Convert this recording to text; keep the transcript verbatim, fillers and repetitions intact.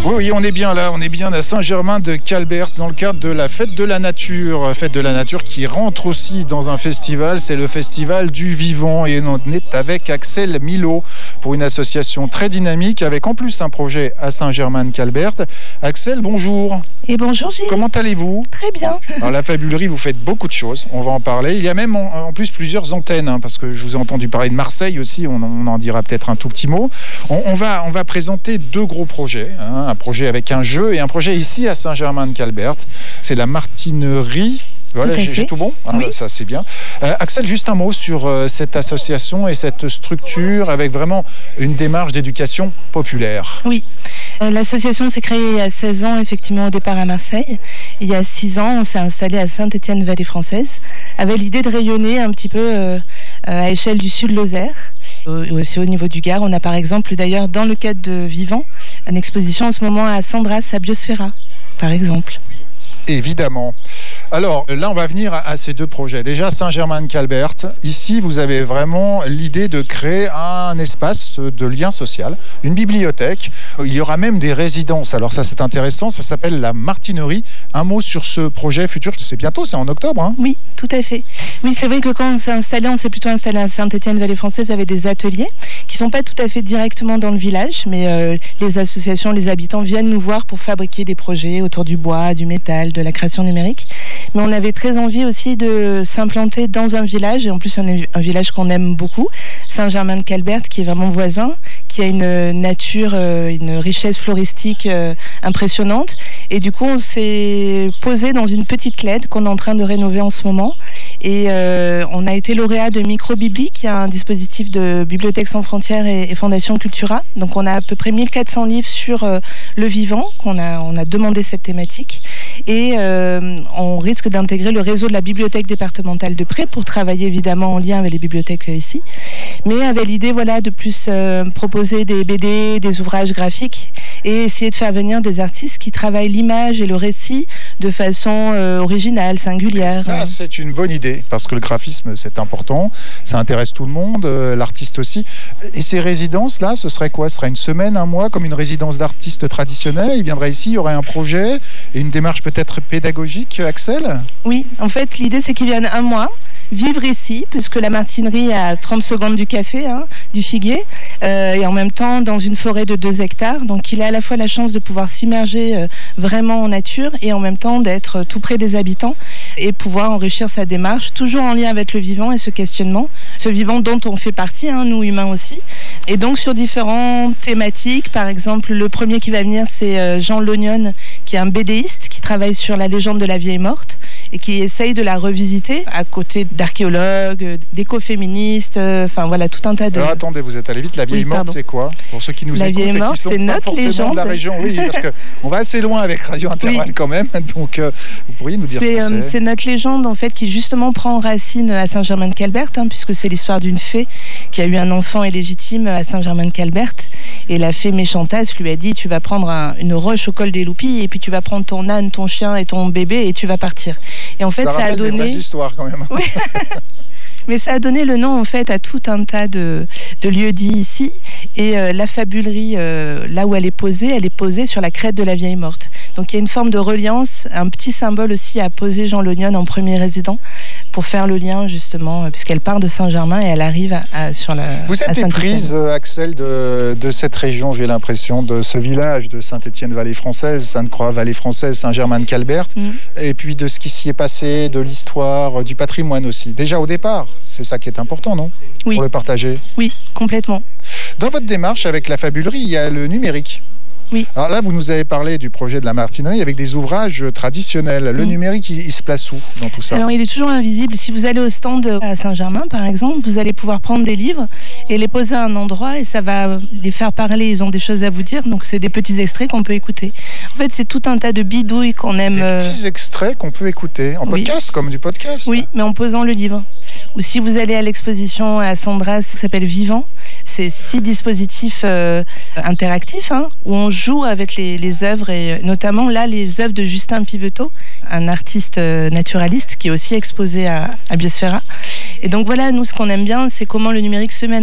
Oui, oui, on est bien là, on est bien à Saint-Germain-de-Calberte dans le cadre de la Fête de la Nature. Fête de la Nature qui rentre aussi dans un festival, c'est le Festival du Vivant. Et on est avec Axel Milot pour une association très dynamique avec en plus un projet à Saint-Germain-de-Calberte. Axel, bonjour. Et bonjour Gilles. Comment allez-vous ? Très bien. Alors la Fabulerie, vous faites beaucoup de choses, on va en parler. Il y a même en, en plus plusieurs antennes, hein, parce que je vous ai entendu parler de Marseille aussi, on, on en dira peut-être un tout petit mot. On, on, va, on va présenter deux gros projets, hein, un projet avec un jeu et un projet ici à Saint-Germain-de-Calberte. C'est la Martinerie. Voilà, j'ai, j'ai tout bon, ah, oui. Ça c'est bien. Euh, Axel, juste un mot sur euh, cette association et cette structure avec vraiment une démarche d'éducation populaire. Oui, euh, l'association s'est créée il y a seize ans, effectivement au départ à Marseille. Il y a six ans, on s'est installé à Saint-Étienne-Vallée-Française avec l'idée de rayonner un petit peu euh, à échelle du sud-Lozère. Et aussi au niveau du Gard, on a par exemple d'ailleurs dans le cadre de Vivant, une exposition en ce moment à Sandras, à Biosphera, par exemple. Évidemment. Alors là, on va venir à, à ces deux projets. Déjà, Saint-Germain-de-Calberte. Ici, vous avez vraiment l'idée de créer un espace de lien social, une bibliothèque. Il y aura même des résidences. Alors ça, c'est intéressant. Ça s'appelle la Martinerie. Un mot sur ce projet futur. C'est bientôt, c'est en octobre. Hein ? Oui, tout à fait. Oui, c'est vrai que quand on s'est installé, on s'est plutôt installé à Saint-Étienne-Vallée-Française avec des ateliers qui ne sont pas tout à fait directement dans le village, mais euh, les associations, les habitants viennent nous voir pour fabriquer des projets autour du bois, du métal, de la création numérique. Mais on avait très envie aussi de s'implanter dans un village, et en plus un, un village qu'on aime beaucoup, Saint-Germain-de-Calberte, qui est vraiment voisin, qui a une nature, une richesse floristique impressionnante. Et du coup, on s'est posé dans une petite clède qu'on est en train de rénover en ce moment. Et euh, on a été lauréat de Microbiblique, qui est un dispositif de Bibliothèque sans frontières et, et Fondation Cultura. Donc on a à peu près mille quatre cents livres sur euh, le vivant, qu'on a, on a demandé cette thématique. Et euh, on risque d'intégrer le réseau de la bibliothèque départementale de Pré pour travailler évidemment en lien avec les bibliothèques ici, mais avec l'idée voilà, de plus euh, proposer des B D, des ouvrages graphiques et essayer de faire venir des artistes qui travaillent l'image et le récit de façon euh, originale, singulière. Ça, c'est une bonne idée, parce que le graphisme, c'est important, ça intéresse tout le monde, euh, l'artiste aussi. Et ces résidences-là, ce serait quoi ? Ce serait une semaine, un mois, comme une résidence d'artiste traditionnelle ? Il viendrait ici, il y aurait un projet et une démarche peut-être pédagogique, Axel ? Oui, en fait, l'idée, c'est qu'ils viennent un mois, vivre ici, puisque la Martinerie est à trente secondes du café, hein, du Figuier, euh, et en même temps dans une forêt de deux hectares. Donc il a à la fois la chance de pouvoir s'immerger euh, vraiment en nature et en même temps d'être tout près des habitants et pouvoir enrichir sa démarche, toujours en lien avec le vivant et ce questionnement, ce vivant dont on fait partie, hein, nous humains aussi. Et donc sur différentes thématiques, par exemple, le premier qui va venir, c'est euh, Jean Lognon, qui est un BDiste qui travaille sur la légende de la vieille morte et qui essaye de la revisiter à côté d'archéologues, d'écoféministes, enfin euh, voilà, tout un tas de... Alors attendez, vous êtes allé vite, la vieille oui, morte c'est quoi ? Pour ceux qui nous la écoutent vieille et morte, qui sont c'est pas notre forcément légende. de la région, oui, parce qu'on va assez loin avec Radio Interval oui. quand même, donc euh, vous pourriez nous dire c'est, ce que euh, c'est. C'est notre légende en fait qui justement prend racine à Saint-Germain-de-Calberte, hein, puisque c'est l'histoire d'une fée qui a eu un enfant illégitime à Saint-Germain-de-Calberte. Et la fée méchantasse lui a dit, tu vas prendre un, une roche au col des Loupilles et puis tu vas prendre ton âne, ton chien et ton bébé et tu vas partir. Et en fait, ça, ça a donné... des vraies histoires quand même. Oui. Mais ça a donné le nom en fait à tout un tas de, de lieux dits ici. Et euh, la fabulerie, euh, là où elle est posée, elle est posée sur la crête de la vieille morte. Donc il y a une forme de reliance, un petit symbole aussi à poser Jean Lognon en premier résident pour faire le lien justement, puisqu'elle part de Saint-Germain et elle arrive à, à, sur la Vous êtes éprise, Axel, de, de cette région, j'ai l'impression, de ce village de Saint-Étienne-Vallée-Française, Sainte-Croix-Vallée-Française, Saint-Germain-de-Calberte, mmh. et puis de ce qui s'y est passé, de l'histoire, du patrimoine aussi. Déjà au départ, c'est ça qui est important, non ? Oui. Pour le partager. Oui, complètement. Dans votre démarche avec la Fabulerie, il y a le numérique. Oui. Alors là, vous nous avez parlé du projet de la Martinerie avec des ouvrages traditionnels. Le mmh. numérique, il, il se place où dans tout ça ? Alors, il est toujours invisible. Si vous allez au stand à Saint-Germain, par exemple, vous allez pouvoir prendre des livres et les poser à un endroit et ça va les faire parler. Ils ont des choses à vous dire. Donc, c'est des petits extraits qu'on peut écouter. En fait, c'est tout un tas de bidouilles qu'on aime. Des petits extraits qu'on peut écouter en oui. podcast, comme du podcast. Oui, mais en posant le livre. Ou si vous allez à l'exposition à Sandras qui s'appelle Vivant, c'est six dispositifs euh, interactifs hein, où on joue avec les, les œuvres et notamment là les œuvres de Justin Piveteau, un artiste euh, naturaliste qui est aussi exposé à, à Biosphera. Et donc voilà, nous ce qu'on aime bien, c'est comment le numérique se mène